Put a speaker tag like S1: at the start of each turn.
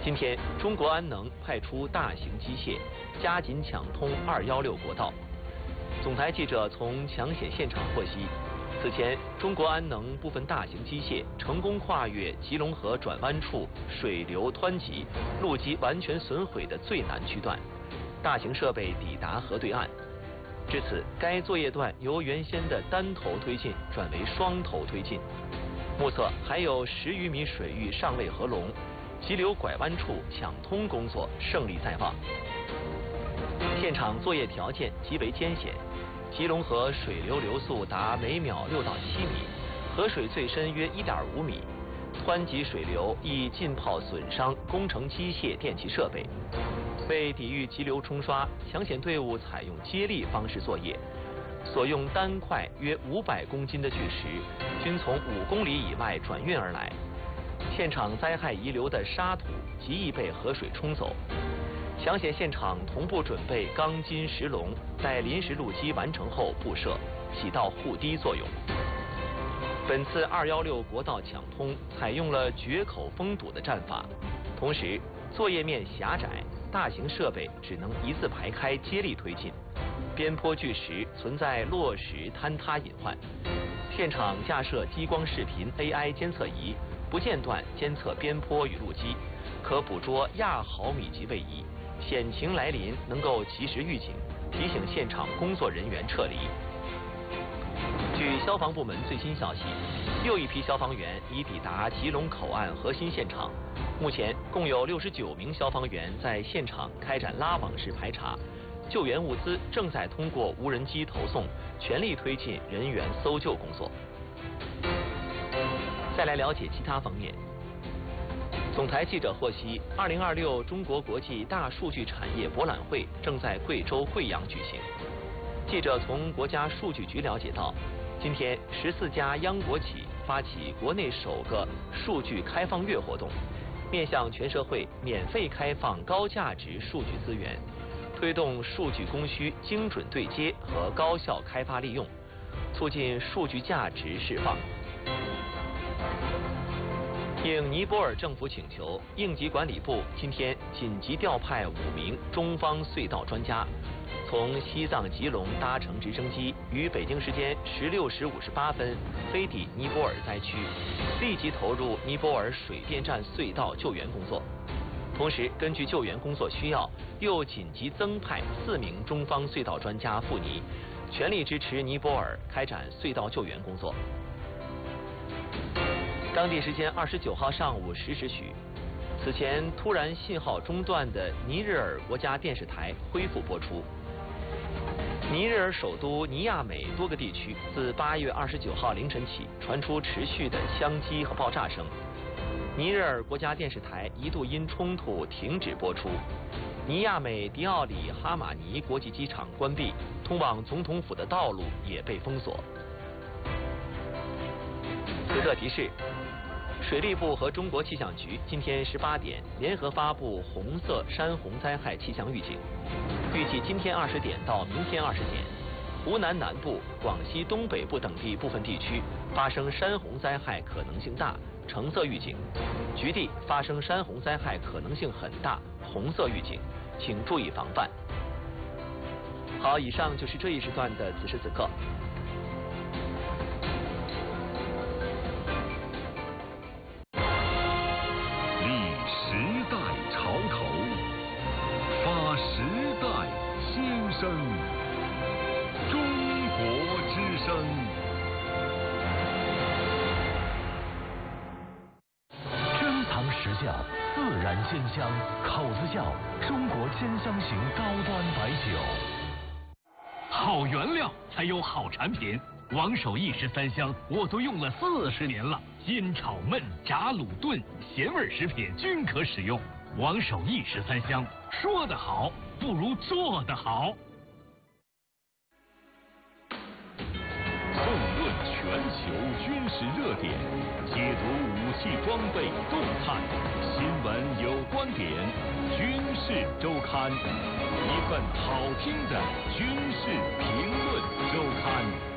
S1: 今天，中国安能派出大型机械，加紧抢通216国道。总台记者从抢险现场获悉，此前中国安能部分大型机械成功跨越吉隆河转弯处水流湍急、路基完全损毁的最难区段，大型设备抵达河对岸。至此，该作业段由原先的单头推进转为双头推进。目测还有10余米水域尚未合龙，急流拐弯处抢通工作胜利在望。现场作业条件极为艰险，吉隆河水流流速达每秒6到7米，河水最深约1.5米，湍急水流易浸泡损伤工程机械电气设备。为抵御急流冲刷，抢险队伍采用接力方式作业，所用单块约500公斤的巨石均从5公里以外转运而来。现场灾害遗留的沙土极易被河水冲走。抢险现场同步准备钢筋石笼，在临时路基完成后布设，起到护堤作用。本次216国道抢通采用了决口封堵的战法，同时作业面狭窄，大型设备只能一字排开接力推进，边坡巨石存在落石坍塌隐患。现场架设激光视频 AI 监测仪，不间断监测边坡与路基，可捕捉亚毫米级位移，险情来临能够及时预警，提醒现场工作人员撤离。据消防部门最新消息，又一批消防员已抵达吉隆口岸核心现场。目前共有69名消防员在现场开展拉网式排查，救援物资正在通过无人机投送，全力推进人员搜救工作。再来了解其他方面。总台记者获悉，2026中国国际大数据产业博览会正在贵州贵阳举行。记者从国家数据局了解到，今天14家央国企发起国内首个数据开放月活动，面向全社会免费开放高价值数据资源，推动数据供需精准对接和高效开发利用，促进数据价值释放。应尼泊尔政府请求，应急管理部今天紧急调派5名中方隧道专家，从西藏吉隆搭乘直升机，于北京时间16时58分飞抵尼泊尔灾区，立即投入尼泊尔水电站隧道救援工作。同时，根据救援工作需要，又紧急增派4名中方隧道专家赴尼，全力支持尼泊尔开展隧道救援工作。当地时间29号上午10时许，此前突然信号中断的尼日尔国家电视台恢复播出。尼日尔首都尼亚美多个地区自8月29号凌晨起传出持续的枪击和爆炸声，尼日尔国家电视台一度因冲突停止播出。尼亚美迪奥里哈马尼国际机场关闭，通往总统府的道路也被封锁。此刻提示：水利部和中国气象局今天18点联合发布红色山洪灾害气象预警，预计今天20点到明天20点，湖南南部、广西东北部等地部分地区发生山洪灾害可能性大，橙色预警；局地发生山洪灾害可能性很大，红色预警，请注意防范。好，以上就是这一时段的此时此刻。
S2: 时代潮头，发时代心声，中国之声。珍藏实窖，自然鲜香，口子窖，中国鲜香型高端白酒。
S3: 好原料才有好产品。王守义13香我都用了40年了，煎炒焖炸卤炖咸味食品均可使用。王守义13香，说得好不如做得好。
S2: 纵论全球军事热点，解读武器装备动态，新闻有观点，军事周刊，一份好听的军事评论周刊。